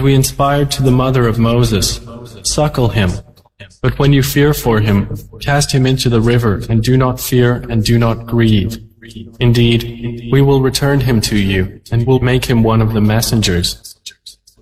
we inspired to the mother of Moses, "Suckle him. But when you fear for him, cast him into the river, and do not fear and do not grieve. Indeed, we will return him to you, and will make him one of the messengers."